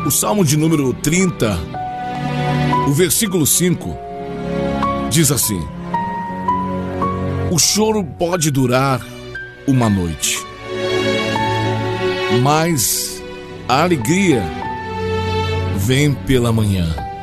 O Salmo de número 30, o versículo 5, diz assim: o choro pode durar uma noite, mas a alegria vem pela manhã.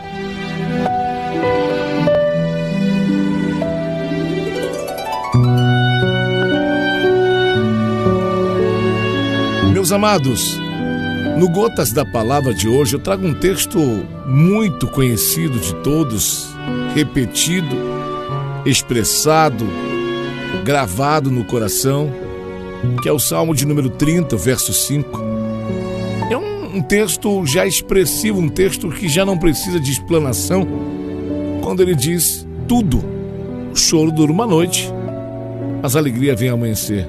Meus amados, no Gotas da Palavra de hoje eu trago um texto muito conhecido de todos, repetido, expressado, gravado no coração, que é o Salmo de número 30, verso 5. É um texto já expressivo, um texto que já não precisa de explanação, quando ele diz tudo. O choro dura uma noite, mas a alegria vem ao amanhecer.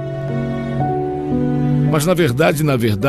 Mas na verdade,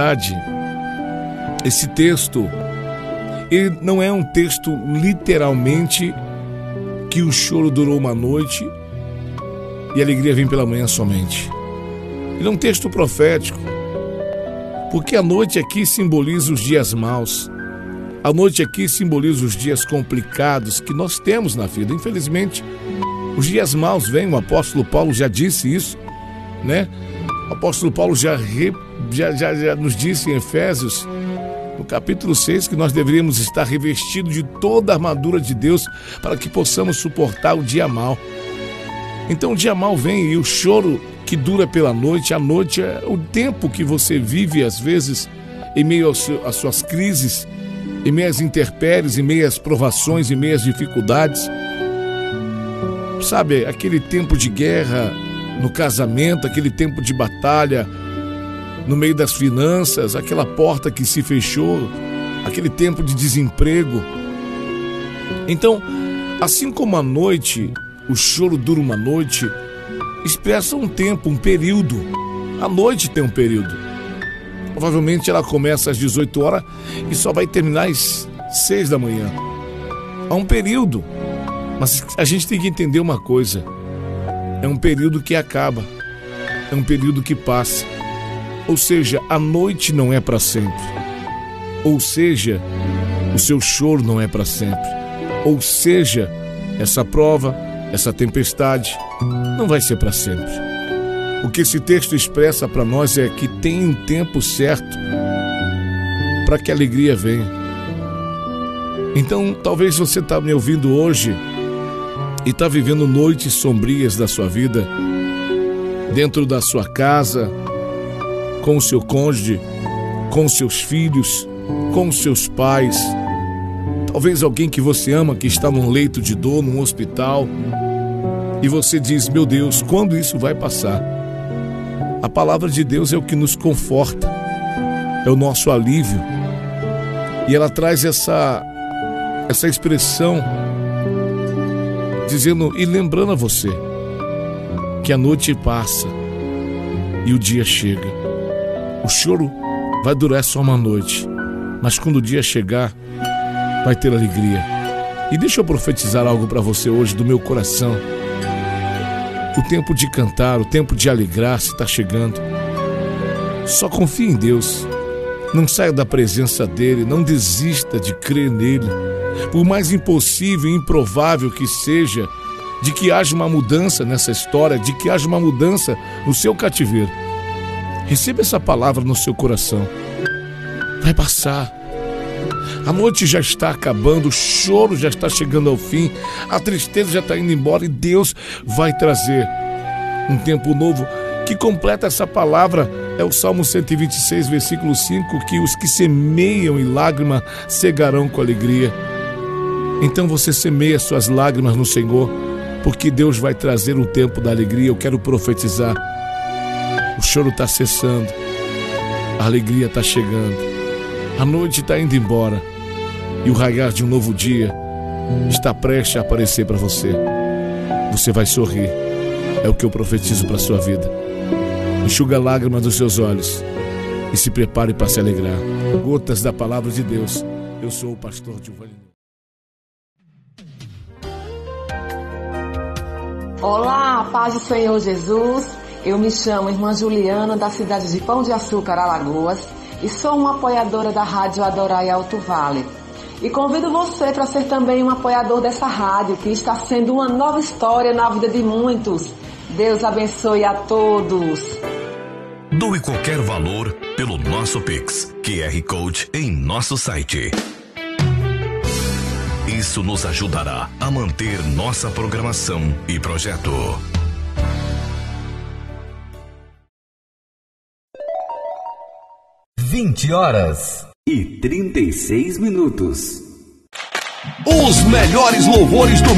esse texto, ele não é um texto literalmente que o choro durou uma noite e a alegria vem pela manhã somente. Ele é um texto profético, porque a noite aqui simboliza os dias maus. A noite aqui simboliza os dias complicados que nós temos na vida. Infelizmente, os dias maus vêm, o apóstolo Paulo já disse isso, né? O apóstolo Paulo já nos disse em Efésios, no capítulo 6, que nós deveríamos estar revestidos de toda a armadura de Deus para que possamos suportar o dia mau. Então o dia mau vem e o choro que dura pela noite, a noite é o tempo que você vive às vezes em meio às suas crises, em meio às intempéries, em meio às provações, em meio às dificuldades. Sabe, aquele tempo de guerra no casamento, aquele tempo de batalha no meio das finanças, aquela porta que se fechou, aquele tempo de desemprego. Então, assim como a noite, o choro dura uma noite, expressa um tempo, um período. A noite tem um período. Provavelmente ela começa às 18 horas e só vai terminar às 6 da manhã. Há um período, mas a gente tem que entender uma coisa: é um período que acaba, é um período que passa. Ou seja, a noite não é para sempre. Ou seja, o seu choro não é para sempre. Ou seja, essa prova, essa tempestade não vai ser para sempre. O que esse texto expressa para nós é que tem um tempo certo para que a alegria venha. Então, talvez você está me ouvindo hoje e está vivendo noites sombrias da sua vida, dentro da sua casa, com o seu cônjuge, com os seus filhos, com os seus pais. Talvez alguém que você ama que está num leito de dor, num hospital, e você diz: meu Deus, quando isso vai passar? A palavra de Deus é o que nos conforta, é o nosso alívio, e ela traz essa expressão dizendo e lembrando a você que a noite passa e o dia chega. O choro vai durar só uma noite, mas quando o dia chegar, vai ter alegria. E deixa eu profetizar algo para você hoje do meu coração. O tempo de cantar, o tempo de alegrar-se está chegando. Só confie em Deus. Não saia da presença dele, não desista de crer nele. Por mais impossível e improvável que seja, de que haja uma mudança nessa história, de que haja uma mudança no seu cativeiro, receba essa palavra no seu coração. Vai passar. A noite já está acabando, o choro já está chegando ao fim, a tristeza já está indo embora e Deus vai trazer um tempo novo. Que completa essa palavra é o Salmo 126, versículo 5, que os que semeiam em lágrima cegarão com alegria. Então você semeia suas lágrimas no Senhor, porque Deus vai trazer um tempo da alegria. Eu quero profetizar. O choro está cessando, a alegria está chegando, a noite está indo embora e o raiar de um novo dia está prestes a aparecer para você. Você vai sorrir, é o que eu profetizo para a sua vida. Enxuga a lágrima dos seus olhos e se prepare para se alegrar. Gotas da Palavra de Deus. Eu sou o pastor Giovanni. Olá, paz do Senhor Jesus. Eu me chamo Irmã Juliana, da cidade de Pão de Açúcar, Alagoas. e sou uma apoiadora da Rádio Adorai Alto Vale. E convido você para ser também um apoiador dessa rádio, que está sendo uma nova história na vida de muitos. Deus abençoe a todos. Doe qualquer valor pelo nosso Pix, QR Code em nosso site. Isso nos ajudará a manter nossa programação e projeto. 20h36. Os melhores louvores do